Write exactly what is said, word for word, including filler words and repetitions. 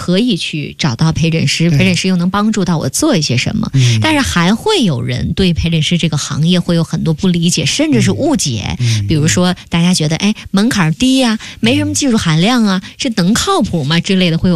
可以去找到陪诊师，陪诊师又能帮助到我做一些什么。 嗯、 但是还会有人对陪诊师这个行业会有很多不理解，甚至是误解。 嗯、 比如说，大家觉得哎门槛低呀、啊，没什么技术含量啊，这能靠谱吗之类的，会有